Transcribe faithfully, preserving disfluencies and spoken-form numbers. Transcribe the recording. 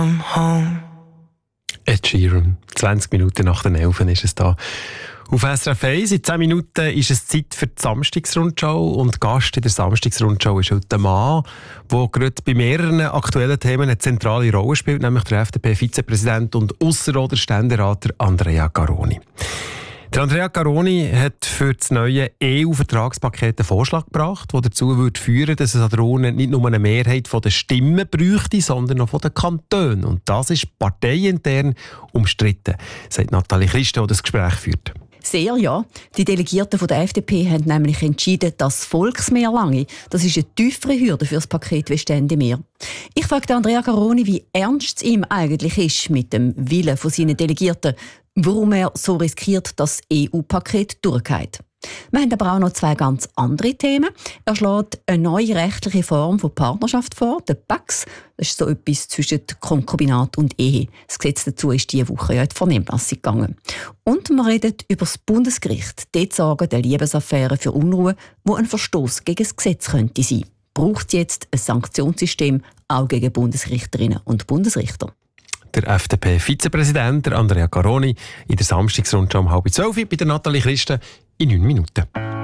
Ed Sheeran, zwanzig Minuten nach den elf ist es da. Auf S R F eins, in zehn Minuten ist es Zeit für die Samstagsrundschau und Gast in der Samstagsrundschau ist heute ein Mann, der gerade bei mehreren aktuellen Themen eine zentrale Rolle spielt, nämlich der F D P-Vizepräsident und Ausserrhoder Ständerater Andrea Garoni. Der Andrea Garoni hat für das neue E U-Vertragspaket einen Vorschlag gebracht, der dazu würde führen, dass es an der Urne nicht nur eine Mehrheit der Stimmen bräuchte, sondern auch von den Kantonen. Und das ist parteiintern umstritten, sagt Nathalie Christen, die das Gespräch führt. Sehr, ja. Die Delegierten von der F D P haben nämlich entschieden, dass Volksmeer lange. Das ist eine tiefere Hürde für das Paket wie Ständemeer. Ich fragte Andrea Garoni, wie ernst es ihm eigentlich ist mit dem Willen von seinen Delegierten, warum er so riskiert, dass das E U-Paket durchgeht. Wir haben aber auch noch zwei ganz andere Themen. Er schlägt eine neue rechtliche Form von Partnerschaft vor, der P A C S. Das ist so etwas zwischen Konkubinat und Ehe. Das Gesetz dazu ist diese Woche ja in die Vernehmlassung gegangen. Und wir reden über das Bundesgericht. Dort sorgen der Liebesaffäre für Unruhe, wo ein Verstoß gegen das Gesetz könnte sein. Braucht es jetzt ein Sanktionssystem auch gegen Bundesrichterinnen und Bundesrichter? Der F D P-Vizepräsident Andrea Garoni in der Samstagsrundschau um halb zwölf bei der Nathalie Christen in neun Minuten.